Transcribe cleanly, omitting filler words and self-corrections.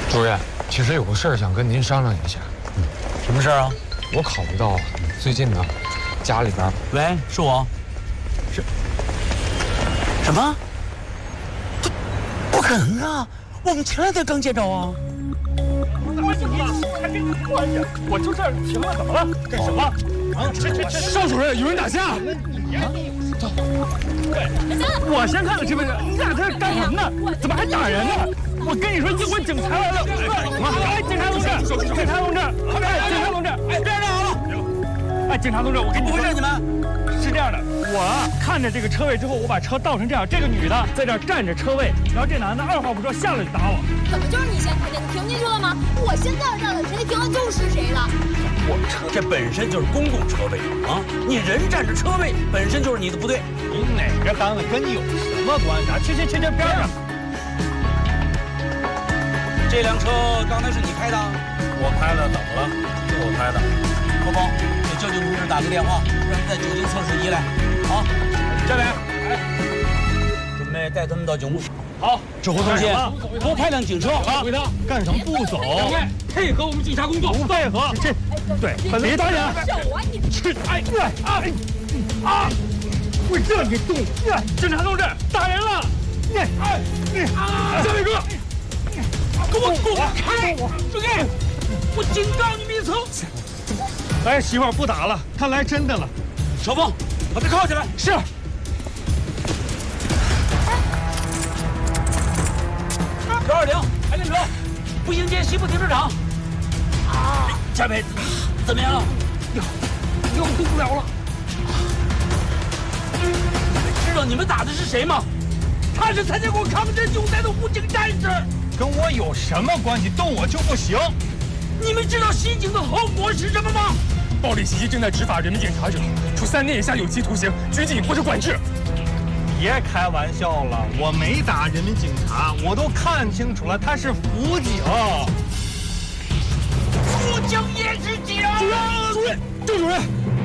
主任，其实有个事儿想跟您商量一下。 什么事儿啊？ 我考虑到最近呢，家里边…… 喂，是我。是。什么？不可能啊！我们前两天刚见着啊。 怎么行了？还跟你关系？我就这儿停了，怎么了？干什么？啊！邵主任，有人打架！我先看看是不是？你俩这干什么呢？怎么还打人呢？我跟你说，一会儿警察来了！哎，警察同志，警察同志，哎，警察同志，哎，别站好了！哎，警察同志，我跟你说， 不是你们， 是这样的，我看着这个车位之后，我把车倒成这样，这个女的在这儿占着车位，然后这男的二话不说下来就打我。 怎么就是你先开的？你停进去了吗？我先到这儿了，谁停了就是谁了。 我车这本身就是公共车位啊，你人占着车位本身就是你的不对。 你哪个单位跟你有什么关系啊？去边上！ 这辆车刚才是你开的？ 我开的，怎么了？是我开的。 何峰，给交警同志打个电话，让他带酒精测试仪来。好，这边，准备带他们到警务。 好， 指挥中心，多派辆警车。 好，回头干什么不走？两位配合我们警察工作，不配合。这，对，别打人。 手啊你！ 去，哎，会这你动？警察同志，打人了！小伟哥，给我开！注意，我警告你们一次。哎，媳妇儿不打了，看来真的了。 小峰，把他铐起来。 是。 920，排练车，步行街西部停车场。嘉伟，怎么样了？ 又动不了了。 知道你们打的是谁吗？他是参加过抗日救灾的武警战士。 跟我有什么关系？动我就不行。 你们知道袭警的后果是什么吗？ 暴力袭击正在执法人民检察者，处3年以下有期徒刑、拘禁或者管制。别开玩笑了，我没打人民警察，我都看清楚了，他是辅警。 辅警也是警。 主任，周主任，